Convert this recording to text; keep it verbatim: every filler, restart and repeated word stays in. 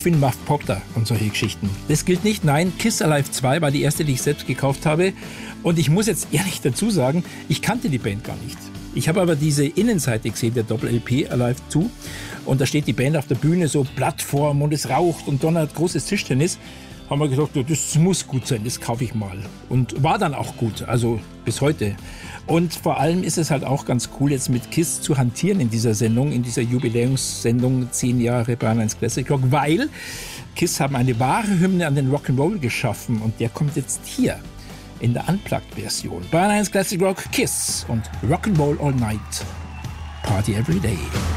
Finn Muff Potter und solche Geschichten. Das gilt nicht. Nein, Kiss Alive zwei war die erste, die ich selbst gekauft habe. Und ich muss jetzt ehrlich dazu sagen, ich kannte die Band gar nicht. Ich habe aber diese Innenseite gesehen, der Doppel-L P Alive zwei. Und da steht die Band auf der Bühne, so Plattform und es raucht und donnert, großes Tischtennis. Haben wir gedacht, das muss gut sein, das kaufe ich mal. Und war dann auch gut, also bis heute. Und vor allem ist es halt auch ganz cool, jetzt mit Kiss zu hantieren in dieser Sendung, in dieser Jubiläumssendung zehn Jahre Bayern eins Classic Rock, weil Kiss haben eine wahre Hymne an den Rock'n'Roll geschaffen und der kommt jetzt hier in der Unplugged-Version. Bayern eins Classic Rock, Kiss und Rock'n'Roll All Night, Party Every Day.